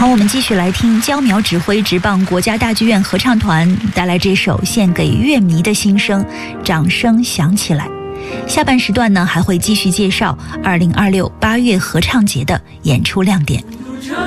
好，我们继续来听焦苗指挥职棒国家大剧院合唱团带来这首献给乐迷的心声，掌声响起来。下半时段呢，还会继续介绍2026 8月合唱节的演出亮点。